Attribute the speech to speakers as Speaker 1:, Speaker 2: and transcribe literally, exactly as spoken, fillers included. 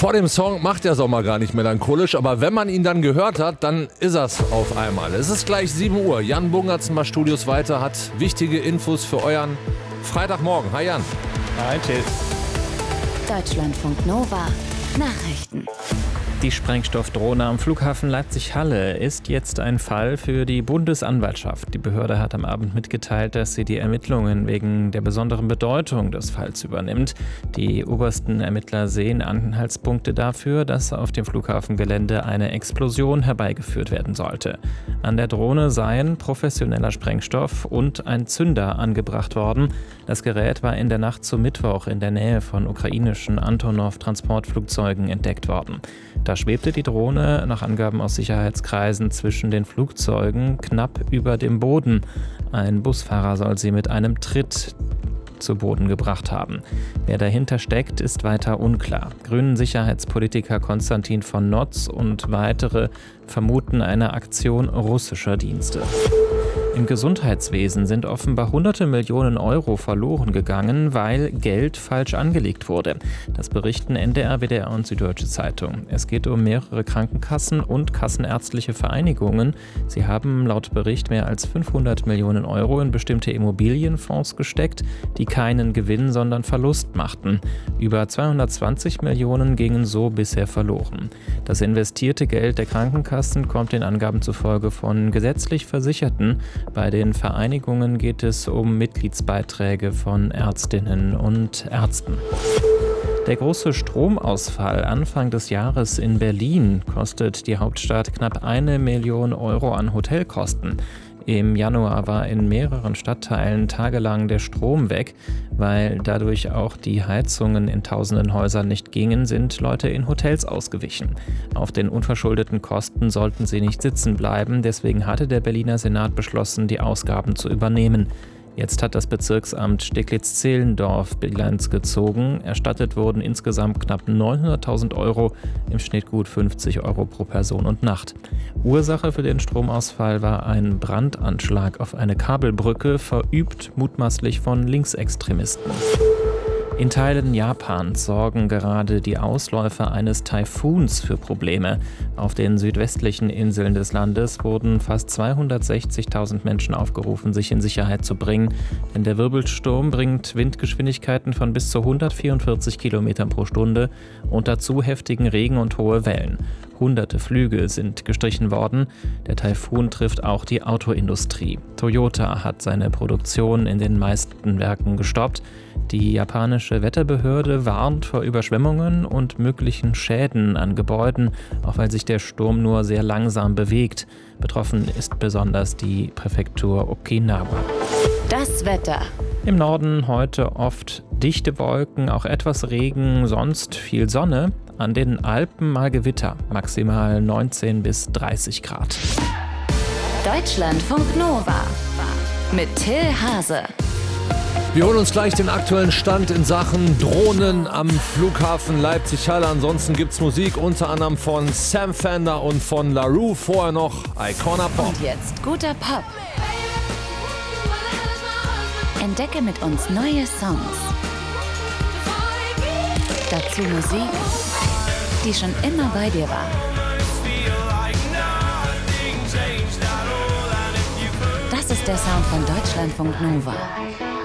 Speaker 1: Vor dem Song macht der Sommer gar nicht melancholisch, aber wenn man ihn dann gehört hat, dann ist er's auf einmal. Es ist gleich sieben Uhr. Jan Bungertzen bei Studios Weiter hat wichtige Infos für euren Freitagmorgen. Hi Jan.
Speaker 2: Hi Till.
Speaker 3: Deutschlandfunk Nova Nachrichten.
Speaker 2: Die Sprengstoffdrohne am Flughafen Leipzig-Halle ist jetzt ein Fall für die Bundesanwaltschaft. Die Behörde hat am Abend mitgeteilt, dass sie die Ermittlungen wegen der besonderen Bedeutung des Falls übernimmt. Die obersten Ermittler sehen Anhaltspunkte dafür, dass auf dem Flughafengelände eine Explosion herbeigeführt werden sollte. An der Drohne seien professioneller Sprengstoff und ein Zünder angebracht worden. Das Gerät war in der Nacht zum Mittwoch in der Nähe von ukrainischen Antonov-Transportflugzeugen entdeckt worden. Da schwebte die Drohne nach Angaben aus Sicherheitskreisen zwischen den Flugzeugen knapp über dem Boden. Ein Busfahrer soll sie mit einem Tritt zu Boden gebracht haben. Wer dahinter steckt, ist weiter unklar. Grünen Sicherheitspolitiker Konstantin von Notz und weitere vermuten eine Aktion russischer Dienste. Im Gesundheitswesen sind offenbar hunderte Millionen Euro verloren gegangen, weil Geld falsch angelegt wurde. Das berichten N D R, W D R und Süddeutsche Zeitung. Es geht um mehrere Krankenkassen und kassenärztliche Vereinigungen. Sie haben laut Bericht mehr als fünfhundert Millionen Euro in bestimmte Immobilienfonds gesteckt, die keinen Gewinn, sondern Verlust machten. Über zweihundertzwanzig Millionen gingen so bisher verloren. Das investierte Geld der Krankenkassen kommt den Angaben zufolge von gesetzlich Versicherten. Bei den Vereinigungen geht es um Mitgliedsbeiträge von Ärztinnen und Ärzten. Der große Stromausfall Anfang des Jahres in Berlin kostet die Hauptstadt knapp eine Million Euro an Hotelkosten. Im Januar war in mehreren Stadtteilen tagelang der Strom weg. Weil dadurch auch die Heizungen in tausenden Häusern nicht gingen, sind Leute in Hotels ausgewichen. Auf den unverschuldeten Kosten sollten sie nicht sitzen bleiben. Deswegen hatte der Berliner Senat beschlossen, die Ausgaben zu übernehmen. Jetzt hat das Bezirksamt Steglitz-Zehlendorf Bilanz gezogen. Erstattet wurden insgesamt knapp neunhunderttausend Euro, im Schnitt gut fünfzig Euro pro Person und Nacht. Ursache für den Stromausfall war ein Brandanschlag auf eine Kabelbrücke, verübt mutmaßlich von Linksextremisten. In Teilen Japans sorgen gerade die Ausläufer eines Taifuns für Probleme. Auf den südwestlichen Inseln des Landes wurden fast zweihundertsechzigtausend Menschen aufgerufen, sich in Sicherheit zu bringen. Denn der Wirbelsturm bringt Windgeschwindigkeiten von bis zu hundertvierundvierzig Kilometern pro Stunde und dazu heftigen Regen und hohe Wellen. Hunderte Flüge sind gestrichen worden. Der Taifun trifft auch die Autoindustrie. Toyota hat seine Produktion in den meisten Werken gestoppt. Die japanische Wetterbehörde warnt vor Überschwemmungen und möglichen Schäden an Gebäuden, auch weil sich der Sturm nur sehr langsam bewegt. Betroffen ist besonders die Präfektur Okinawa.
Speaker 3: Das Wetter.
Speaker 2: Im Norden heute oft dichte Wolken, auch etwas Regen, sonst viel Sonne. An den Alpen mal Gewitter, maximal neunzehn bis dreißig Grad.
Speaker 3: Deutschlandfunk Nova mit Till Hase.
Speaker 1: Wir holen uns gleich den aktuellen Stand in Sachen Drohnen am Flughafen Leipzig-Halle. Ansonsten gibt's Musik unter anderem von Sam Fender und von La Rue. Vorher noch Icona Pop.
Speaker 3: Und jetzt guter Pop. Entdecke mit uns neue Songs. Dazu Musik, die schon immer bei dir war. Das ist der Sound von Deutschlandfunk Nova.